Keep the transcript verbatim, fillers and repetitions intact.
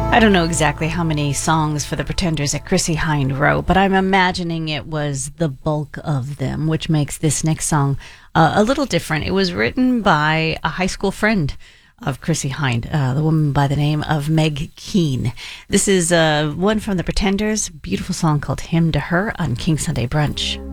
I don't know exactly how many songs for the Pretenders that Chrissie Hynde wrote, but I'm imagining it was the bulk of them, which makes this next song uh, a little different. It was written by a high school friend of Chrissie Hynde, uh, the woman by the name of Meg Keane. This is uh, one from the Pretenders, beautiful song called Hymn to Her on King Sunday Brunch.